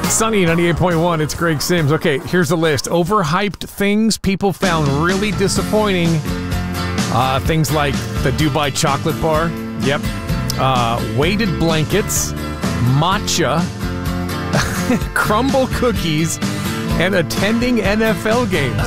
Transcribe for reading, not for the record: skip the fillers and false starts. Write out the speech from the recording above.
Sunny 98.1, it's Greg Sims. Okay, here's the list. Overhyped things people found really disappointing. Things like the Dubai chocolate bar. Yep. Weighted blankets, matcha, crumble cookies, and attending NFL games.